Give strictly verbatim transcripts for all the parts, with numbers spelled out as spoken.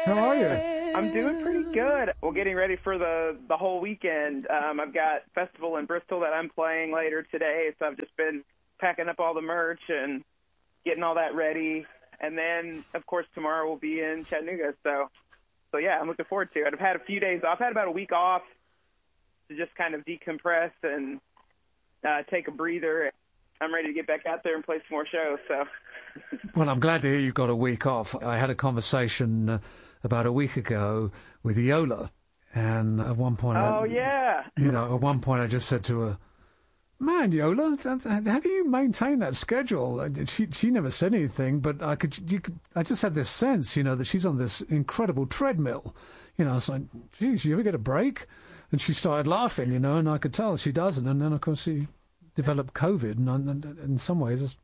How are you? I'm doing pretty good. Well, getting ready for the, the whole weekend. Um, I've got festival in Bristol that I'm playing later today, so I've just been packing up all the merch and getting all that ready. And then, of course, tomorrow we'll be in Chattanooga. So, so yeah, I'm looking forward to it. I've had a few days off. I've had about a week off to just kind of decompress and uh, take a breather. I'm ready to get back out there and play some more shows. So, Well, I'm glad to hear you got a week off. I had a conversation uh, about a week ago with Yola, and at one point, oh I, yeah, you know, at one point I just said to her, "Man, Yola, that's, how do you maintain that schedule?" She she never said anything, but I could, you could I just had this sense, you know, that she's on this incredible treadmill. You know, I was like, "Geez, you ever get a break?" And she started laughing, you know, and I could tell she doesn't. And then, of course, she developed COVID, and, and, and in some ways, it's,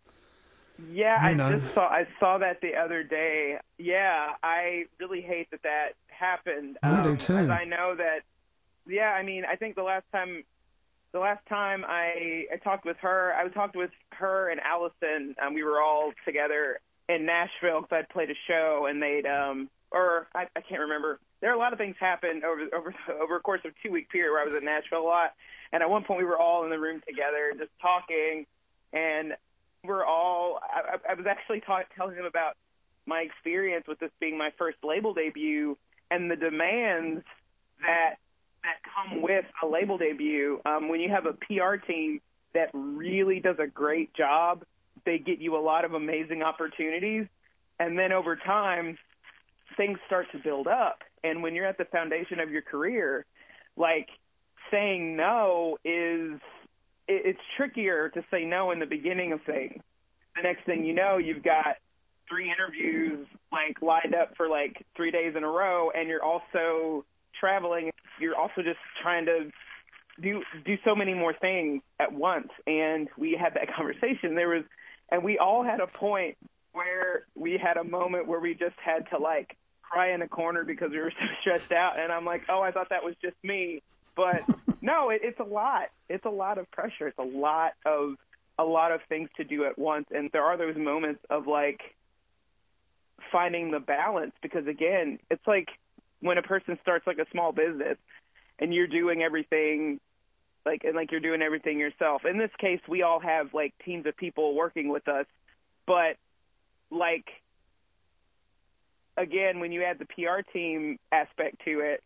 yeah, I you know. just saw I saw that the other day. Yeah, I really hate that that happened. I do um, too. As I know that. Yeah, I mean, I think the last time. The last time I, I talked with her, I talked with her and Allison. Um, we were all together in Nashville because I'd played a show, and they'd, um, or I, I can't remember. There are a lot of things happened over over over a course of a two-week period where I was in Nashville a lot. And at one point, we were all in the room together, just talking, and we're all. I, I was actually talk, telling them about my experience with this being my first label debut and the demands that. that come with a label debut. Um, when you have a P R team that really does a great job, they get you a lot of amazing opportunities. And then over time, things start to build up. And when you're at the foundation of your career, like saying no is, it, it's trickier to say no in the beginning of things. The next thing you know, you've got three interviews like lined up for like three days in a row, and you're also traveling. You're also just trying to do do so many more things at once. And we had that conversation. There was, and we all had a point where we had a moment where we just had to like cry in a corner because we were so stressed out. And I'm like, oh, I thought that was just me, but no, it, it's a lot. It's a lot of pressure. It's a lot of a lot of things to do at once. And there are those moments of like finding the balance, because again, it's like when a person starts like a small business and you're doing everything like, and like you're doing everything yourself. In this case, we all have like teams of people working with us, but like, again, when you add the P R team aspect to it,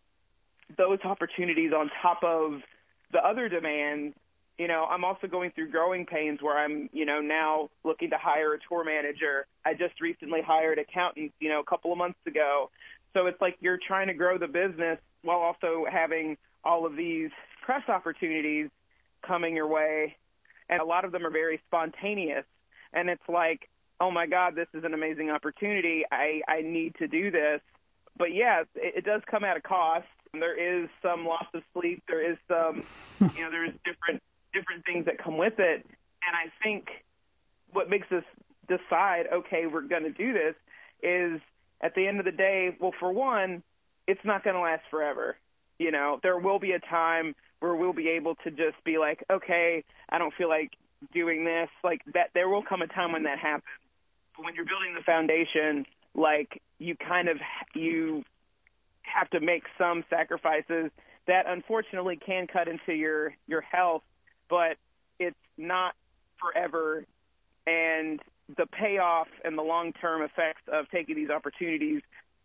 those opportunities on top of the other demands, you know, I'm also going through growing pains where I'm, you know, now looking to hire a tour manager. I just recently hired accountants, you know, a couple of months ago. So it's like you're trying to grow the business while also having all of these press opportunities coming your way. And a lot of them are very spontaneous. And it's like, oh, my God, this is an amazing opportunity. I, I need to do this. But, yeah, it, it does come at a cost. There is some loss of sleep. There is some, you know, there's different different things that come with it. And I think what makes us decide, okay, we're going to do this is – at the end of the day, well, for one, it's not going to last forever. You know, there will be a time where we'll be able to just be like, okay, I don't feel like doing this. Like that, there will come a time when that happens. But when you're building the foundation, like you kind of, you have to make some sacrifices that unfortunately can cut into your, your health, but it's not forever. And the payoff and the long-term effects of taking these opportunities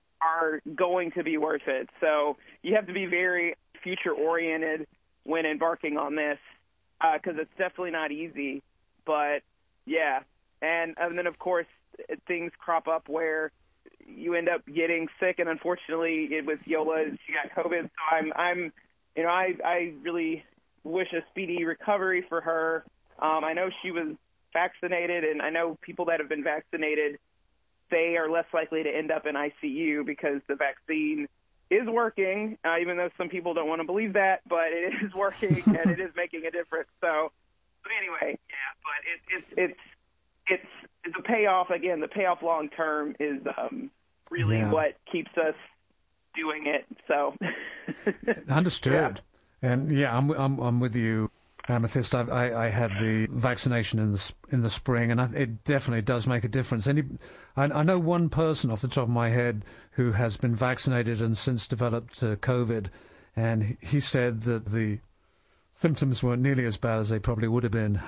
are going to be worth it. So you have to be very future-oriented when embarking on this, because uh, it's definitely not easy. But, yeah. And, and then, of course, things crop up where you end up getting sick, and unfortunately, it, with Yola, she got COVID. So I'm, I'm you know, I, I really wish a speedy recovery for her. Um, I know she was vaccinated, and I know people that have been vaccinated, they are less likely to end up in I C U because the vaccine is working, uh, even though some people don't want to believe that, but it is working and it is making a difference. So, but anyway, yeah, but it, it's it's it's it's a payoff. Again, the payoff long term is um, really yeah. what keeps us doing it. So, understood. Yeah. And yeah, I'm I'm I'm with you. Amethyst, I, I, I had the vaccination in the in the spring, and I, it definitely does make a difference. Any, I, I know one person off the top of my head who has been vaccinated and since developed uh, COVID, and he said that the symptoms weren't nearly as bad as they probably would have been